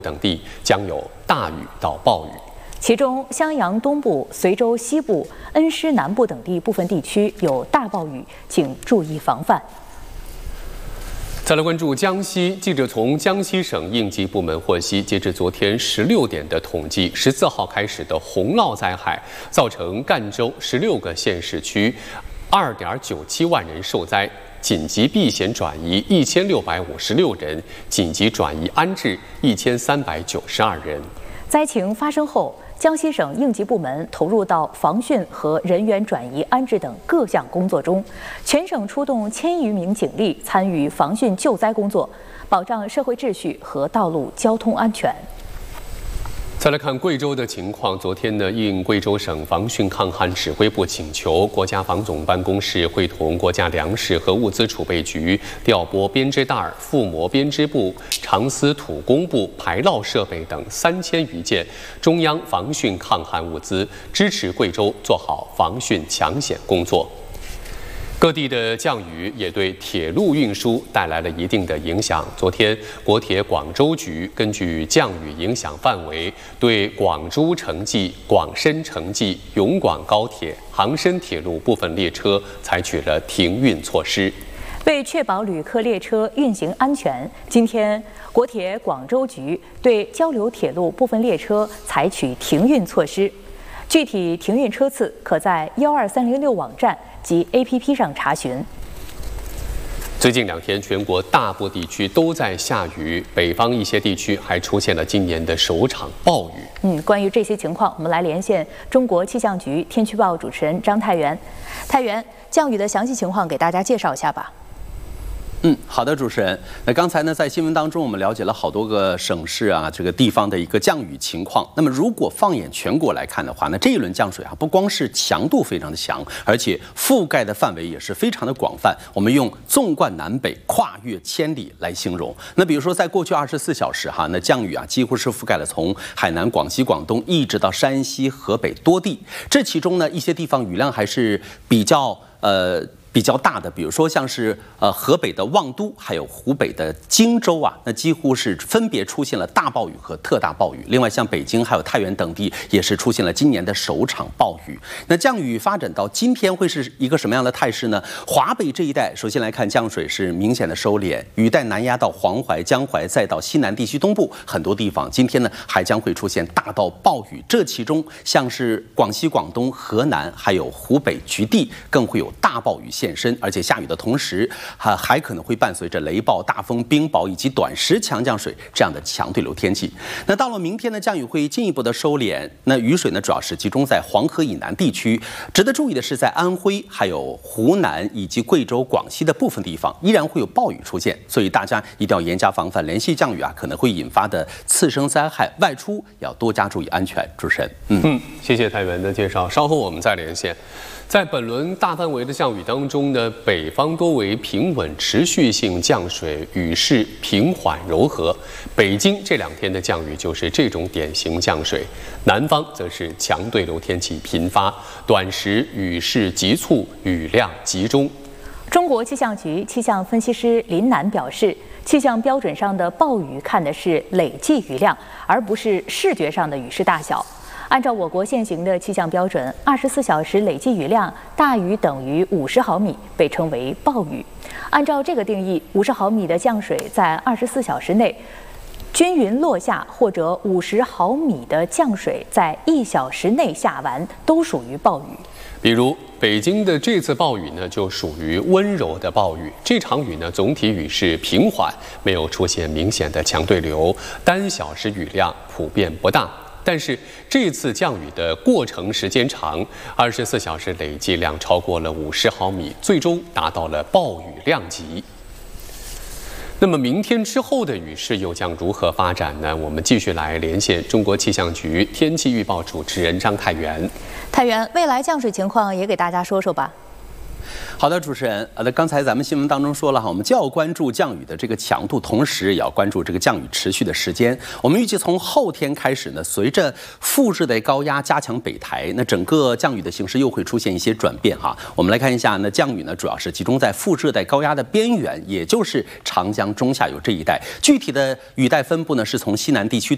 等地将有大雨到暴雨。 其中，襄阳东部、随州西部、恩施南部等地部分地区有大暴雨，请注意防范。 再来关注江西，记者从江西省应急部门获悉，截至昨天16点的统计，14号开始的洪涝灾害造成赣州16个县市区2.97万人受灾，紧急避险转移1656人，紧急转移安置1392人。 灾情发生后，江西省应急部门投入到防汛和人员转移安置等各项工作中，全省出动1000余名警力参与防汛救灾工作，保障社会秩序和道路交通安全。 再来看贵州的情况，昨天呢，应贵州省防汛抗旱指挥部请求，国家防总办公室会同国家粮食和物资储备局调拨编织袋、覆膜编织布、长丝土工布、排涝设备等3000余件中央防汛抗旱物资，支持贵州做好防汛抢险工作。各地的降雨也对铁路运输带来了一定的影响。昨天，国铁广州局根据降雨影响范围，对广州城际、广深城际、永广高铁、杭深铁路部分列车采取了停运措施。 为确保旅客列车运行安全，今天国铁广州局对交流铁路部分列车采取停运措施。具体停运车次可在12306网站及 APP 上查询。 最近2天，全国大部地区都在下雨，北方一些地区还出现了今年的首场暴雨。 关于这些情况，我们来连线中国气象局天气预报主持人张太原。太原，降雨的详细情况给大家介绍一下吧。 好的，主持人。那刚才呢，在新闻当中，我们了解了好多个省市啊，这个地方的一个降雨情况。那么，如果放眼全国来看的话，那这一轮降水啊，不光是强度非常的强，而且覆盖的范围也是非常的广泛。我们用纵贯南北、跨越千里来形容。那比如说，在过去24小时那降雨啊，几乎是覆盖了从海南、广西、广东一直到山西、河北多地。这其中呢，一些地方雨量还是比较大的，比如说像是河北的望都，还有湖北的荆州啊，那几乎是分别出现了大暴雨和特大暴雨。另外，像北京还有太原等地也是出现了今年的首场暴雨。那降雨发展到今天会是一个什么样的态势呢？华北这一带，首先来看降水是明显的收敛，雨带南压到黄淮、江淮，再到西南地区东部很多地方，今天呢还将会出现大到暴雨。这其中像是广西、广东、河南还有湖北局地更会有大暴雨现身，而且下雨的同时，还可能会伴随着雷暴、大风、冰雹以及短时强降水这样的强对流天气。那到了明天呢，降雨会进一步的收敛。那雨水呢，主要是集中在黄河以南地区。值得注意的是，在安徽、还有湖南以及贵州、广西的部分地方，依然会有暴雨出现。所以大家一定要严加防范，连续降雨啊，可能会引发的次生灾害，外出要多加注意安全。主持人， 谢谢太原的介绍。稍后我们再连线。在本轮大范围的降雨当中呢，北方多为平稳持续性降水，雨势平缓柔和。北京这2天的降雨就是这种典型降水，南方则是强对流天气频发，短时雨势急促，雨量集中。 中国气象局气象分析师林楠表示，气象标准上的暴雨看的是累计雨量，而不是视觉上的雨势大小。按照我国现行的气象标准，24小时累计雨量大于等于50毫米被称为暴雨。按照这个定义，50毫米的降水在24小时内均匀落下，或者50毫米的降水在1小时内下完，都属于暴雨。 比如北京的这次暴雨呢，就属于温柔的暴雨。这场雨呢，总体雨势平缓，没有出现明显的强对流，单小时雨量普遍不大。但是这次降雨的过程时间长，24小时累计量超过了50毫米，最终达到了暴雨量级。那么明天之后的雨势又将如何发展呢？我们继续来连线中国气象局天气预报主持人张太原。 太原，未来降水情况也给大家说说吧。 好的，主持人，刚才咱们新闻当中说了我们就要关注降雨的这个强度，同时也要关注这个降雨持续的时间。我们预计从后天开始呢，随着副热带高压加强北抬，那整个降雨的形势又会出现一些转变我们来看一下，那降雨呢主要是集中在副热带高压的边缘，也就是长江中下游这一带。具体的雨带分布呢是从西南地区